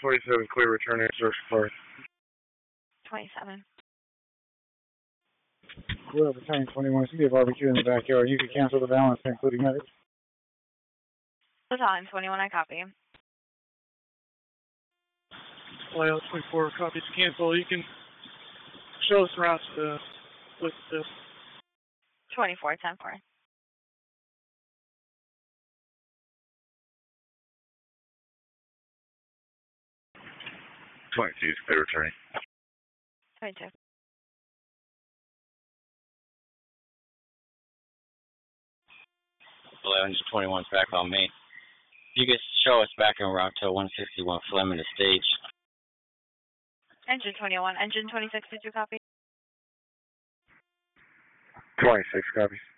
27, clear return and search for 27. Clear return 21. See a barbecue in the backyard. You can cancel the balance, including medics. Battalion 21, I copy. Layout 24, copy to cancel. You can show us routes with this. 24, 10-4. is clear returning. 22. Engine 21's back on me. You can show us back en route to 161 Fleming to stage. Engine 21. Engine 26, did you copy? 26, copies.